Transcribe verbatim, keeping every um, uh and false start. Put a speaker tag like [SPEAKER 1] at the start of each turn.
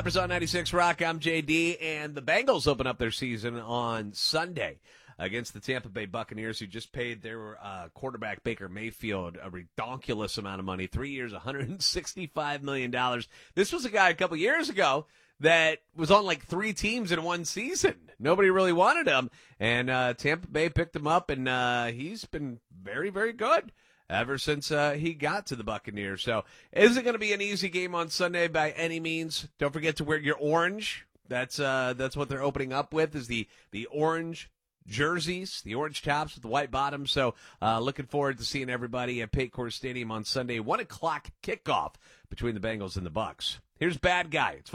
[SPEAKER 1] On ninety-six Rock, I'm J D, and the Bengals open up their season on Sunday against the Tampa Bay Buccaneers, who just paid their uh, quarterback Baker Mayfield a redonkulous amount of money, three years, one hundred sixty-five million dollars. This was a guy a couple years ago that was on like three teams in one season. Nobody really wanted him, and uh, Tampa Bay picked him up, and uh, he's been very, very good ever since uh, he got to the Buccaneers. So is it going to be an easy game on Sunday by any means? Don't forget to wear your orange. That's uh, that's what they're opening up with, is the, the orange jerseys, the orange tops with the white bottoms. So uh, looking forward to seeing everybody at Paycor Stadium on Sunday. one o'clock kickoff between the Bengals and the Bucs. Here's Bad Guy. It's